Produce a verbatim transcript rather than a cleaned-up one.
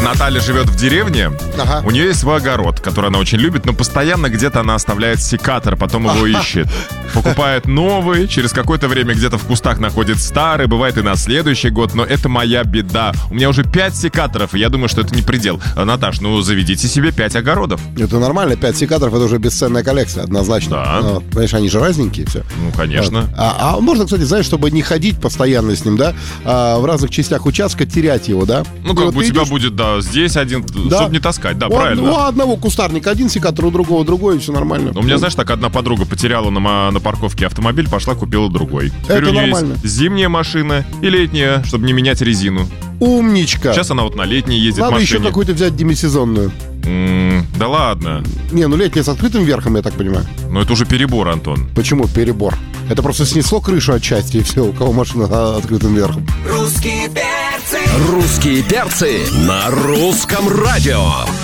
Наталья живет в деревне, ага. У нее есть свой огород, который она очень любит, но постоянно где-то она оставляет секатор, потом его ищет. Покупает новый, через какое-то время где-то в кустах находит старый, бывает и на следующий год, но это моя беда. У меня уже пять секаторов, и я думаю, что это не предел. Наташ, ну заведите себе пять огородов. Это нормально, пять секаторов — это уже бесценная коллекция, однозначно. Да. Но, понимаешь, они же разненькие все. Ну, конечно. Вот. А, а можно, кстати, знаешь, чтобы не ходить постоянно с ним, да, а в разных частях участка терять его, да? Ну, как бы у тебя идешь... будет, да, здесь один, да. чтобы не таскать, да, у, правильно. У одного кустарника один секатор, у другого другой, и все нормально. У меня, знаешь, так одна подруга потеряла на, на парковке автомобиль, пошла купила другой. Это Теперь у нее нормально. Есть зимняя машина и летняя, чтобы не менять резину. Умничка. Сейчас она вот на летней ездит. Надо машине. еще какую-то взять демисезонную. М-м, да ладно. Не, ну летняя с открытым верхом, я так понимаю. Ну это уже перебор, Антон. Почему перебор? Это просто снесло крышу отчасти, и все, у кого машина с открытым верхом. Русские перцы. Русские перцы на русском радио.